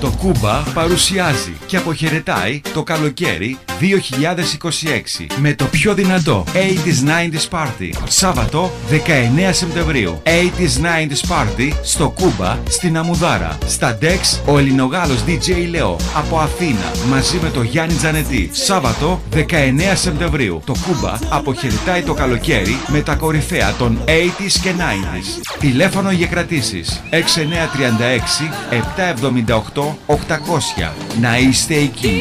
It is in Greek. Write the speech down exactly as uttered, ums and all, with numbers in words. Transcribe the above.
Το Κούμπα παρουσιάζει και αποχαιρετάει το καλοκαίρι δύο χιλιάδες είκοσι έξι με το πιο δυνατό ογδόντα ενενήντα Party. Σάββατο δεκαεννέα Σεπτεμβρίου. ογδόντα ενενήντα Party στο Κούμπα στην Αμουδάρα. Στα Dex ο Ελληνογάλος ντι τζέι Leo από Αθήνα μαζί με το Γιάννη Τζανετή. Σάββατο δεκαεννέα Σεπτεμβρίου. Το Κούμπα αποχαιρετάει το καλοκαίρι με τα κορυφαία των ογδόντα και ενενήντα. Τηλέφωνο για κρατήσεις έξι εννιά τρία έξι επτά εβδομήντα οκτώ οκτακόσια. Να είστε εκεί.